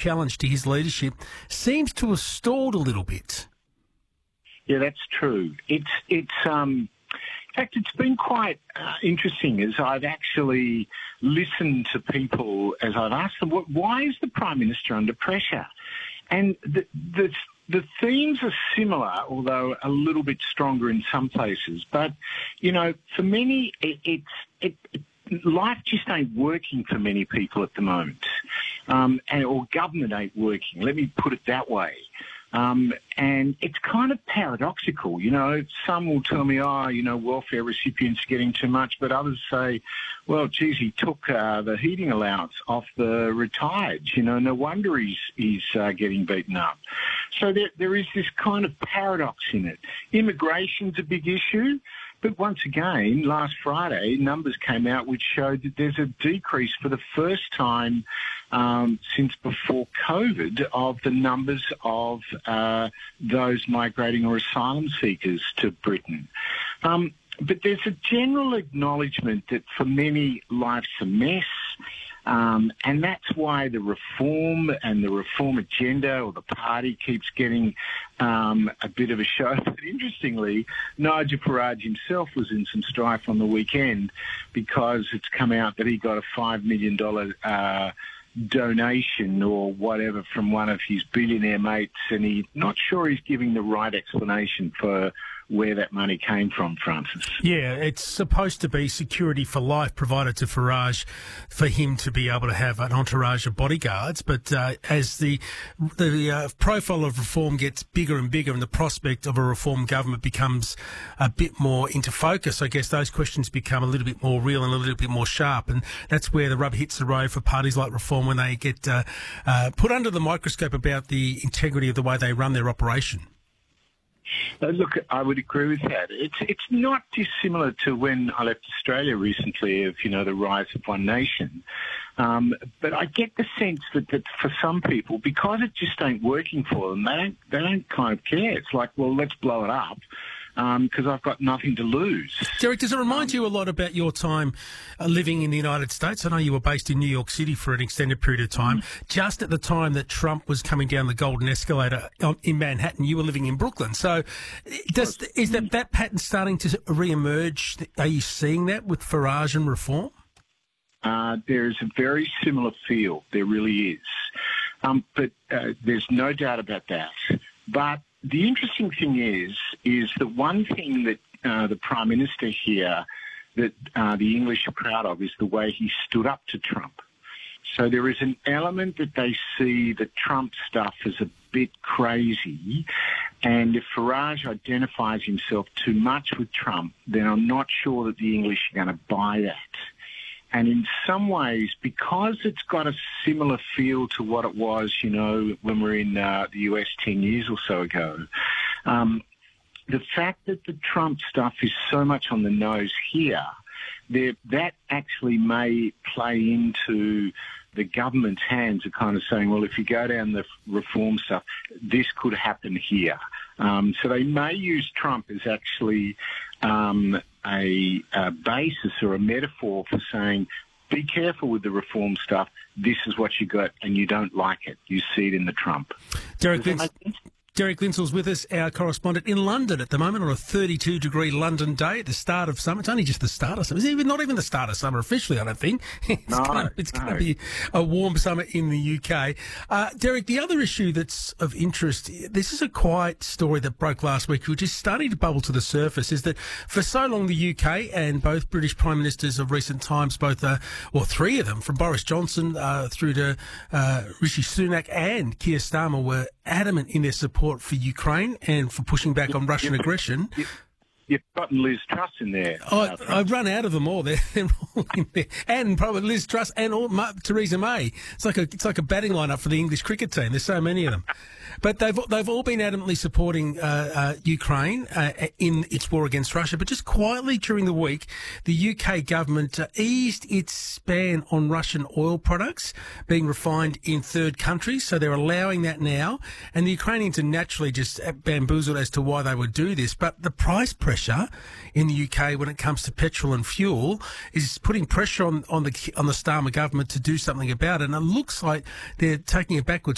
challenge to his leadership seems to have stalled a little bit. Yeah, that's true. In fact, it's been quite interesting as I've actually listened to people as I've asked them, why is the Prime Minister under pressure? And the themes are similar, although a little bit stronger in some places. But, you know, for many, life just ain't working for many people at the moment, or government ain't working. Let me put it that way. And it's kind of paradoxical. You know, some will tell me, welfare recipients are getting too much, but others say, well, geez, he took the heating allowance off the retired. You know, no wonder he's getting beaten up. So there is this kind of paradox in it. Immigration's a big issue. But once again, last Friday, numbers came out which showed that there's a decrease for the first time since before COVID of the numbers of those migrating or asylum seekers to Britain. But there's a general acknowledgement that for many, life's a mess. And that's why the reform and the reform agenda or the party keeps getting a bit of a show. But interestingly, Nigel Farage himself was in some strife on the weekend because it's come out that he got a $5 million donation or whatever from one of his billionaire mates, and he's not sure he's giving the right explanation for where that money came from, Francis. Yeah, it's supposed to be security for life provided to Farage for him to be able to have an entourage of bodyguards. But as the profile of reform gets bigger and bigger and the prospect of a reform government becomes a bit more into focus, I guess those questions become a little bit more real and a little bit more sharp. And that's where the rubber hits the road for parties like Reform when they get put under the microscope about the integrity of the way they run their operation. Look, I would agree with that. It's not dissimilar to when I left Australia recently of, the rise of One Nation. But I get the sense that for some people, because it just ain't working for them, they don't kind of care. It's like, well, let's blow it up. Because I've got nothing to lose. Derek, does it remind you a lot about your time living in the United States? I know you were based in New York City for an extended period of time. Just at the time that Trump was coming down the golden escalator in Manhattan, you were living in Brooklyn. So is that pattern starting to re-emerge? Are you seeing that with Farage and Reform? There's a very similar feel. There really is. But there's no doubt about that. But the interesting thing is that one thing that the Prime Minister here, that the English are proud of, is the way he stood up to Trump. So there is an element that they see that Trump stuff is a bit crazy, and if Farage identifies himself too much with Trump, then I'm not sure that the English are going to buy that. And in some ways, because it's got a similar feel to what it was, when we were in the US 10 years or so ago, the fact that the Trump stuff is so much on the nose here, that actually may play into the government's hands of kind of saying, well, if you go down the reform stuff, this could happen here. So they may use Trump as actually a basis or a metaphor for saying, be careful with the reform stuff. This is what you got, and you don't like it. You see it in the Trump. Derek Lindsell's with us, our correspondent in London at the moment on a 32-degree London day at the start of summer. It's only just the start of summer. It's not even the start of summer officially, I don't think. It's going to be a warm summer in the UK. Derek, the other issue that's of interest, this is a quiet story that broke last week, which is starting to bubble to the surface, is that for so long the UK and both British Prime Ministers of recent times, three of them, from Boris Johnson through to Rishi Sunak and Keir Starmer, were adamant in their support for Ukraine and for pushing back on Russian aggression. You've gotten Liz Truss in there. I've run out of them all. They're all in there, and probably Liz Truss and Theresa May. It's like a batting lineup for the English cricket team. There's so many of them, but they've all been adamantly supporting Ukraine in its war against Russia. But just quietly during the week, the UK government eased its ban on Russian oil products being refined in third countries. So they're allowing that now, and the Ukrainians are naturally just bamboozled as to why they would do this. But the price pressure in the UK when it comes to petrol and fuel is putting pressure on the Starmer government to do something about it. And it looks like they're taking a backward